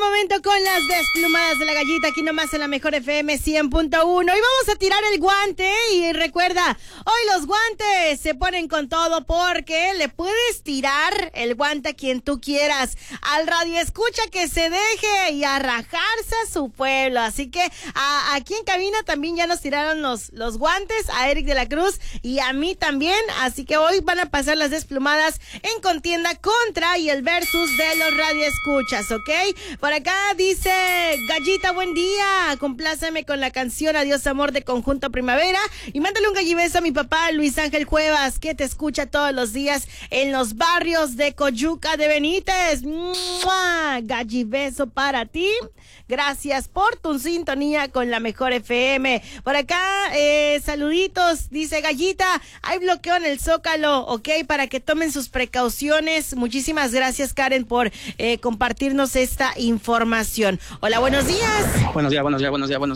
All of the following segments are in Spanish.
momento con las desplumadas de la gallita, aquí nomás en la mejor FM 100.1. Hoy vamos a tirar el guante y recuerda, hoy los guantes se ponen con todo porque le puedes tirar el guante a quien tú quieras. Al radio escucha que se deje y a rajarse a su pueblo. Así que aquí en cabina también ya nos tiraron los guantes a Eric de la Cruz y a mí también. Así que hoy van a pasar las desplumadas en contienda contra y el versus de los radioescuchas, ¿ok? Por acá dice Gallita, buen día, compláceme con la canción Adiós Amor de Conjunto Primavera y mándale un gallibeso a mi papá Luis Ángel Cuevas, que te escucha todos los días en los barrios de Coyuca de Benítez. ¡Mua! Gallibeso para ti. Gracias por tu sintonía con la mejor FM. Por acá, saluditos, dice Gallita, hay bloqueo en el Zócalo, ok, para que tomen sus precauciones. Muchísimas gracias, Karen, por compartirnos esta información. Hola, buenos días. Buenos días. Hola, buenos días.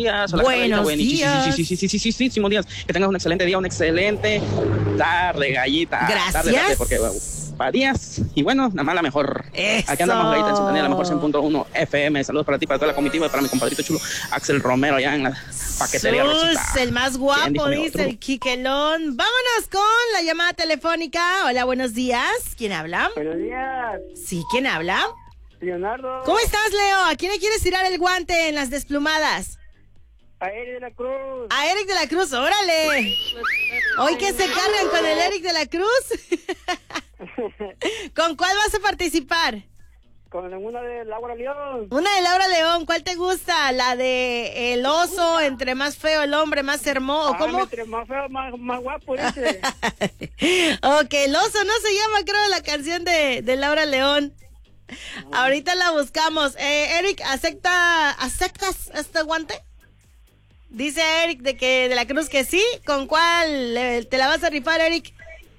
Buenísimos días. Que tengas un excelente día, una excelente tarde, Gallita. Gracias. Tarde, porque para días. Y bueno, nada más la mejor. Eso. Aquí andamos, Gallita, en sintonía, la mejor 100.1 FM. Saludos para ti, para toda la comitiva, para mi compadrito chulo Axel Romero, allá en la paquetería Rosita. El más guapo, dice otro. el Quiquelón. Vámonos con la llamada telefónica. Hola, buenos días. ¿Quién habla? Buenos días. Sí, ¿quién habla? Leonardo. ¿Cómo estás, Leo? ¿A quién le quieres tirar el guante en las desplumadas? A Eric de la Cruz. A Eric de la Cruz, órale. Hoy que se cargan con el Eric de la Cruz. ¿Con cuál vas a participar? Con una de Laura León. Una de Laura León, ¿cuál te gusta? La de el oso, entre más feo el hombre, más hermoso. ¿Cómo? Entre más feo, más guapo, dice. Ok, el oso no se llama, creo, la canción de Laura León. Ahorita la buscamos. Eric, ¿aceptas este guante? Dice Eric de la Cruz que sí. ¿Con cuál te la vas a rifar, Eric?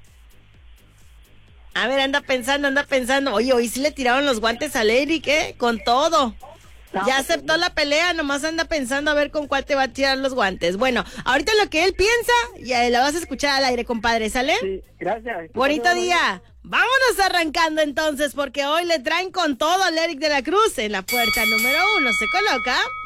A ver, anda pensando. Oye, hoy sí le tiraron los guantes al Eric, con todo. Ya aceptó la pelea, nomás anda pensando a ver con cuál te va a tirar los guantes. Bueno, ahorita lo que él piensa, ya la vas a escuchar al aire, compadre, ¿sale? Sí, gracias. Bonito día. Vámonos arrancando entonces, porque hoy le traen con todo al Eric de la Cruz en la puerta número 1. Se coloca.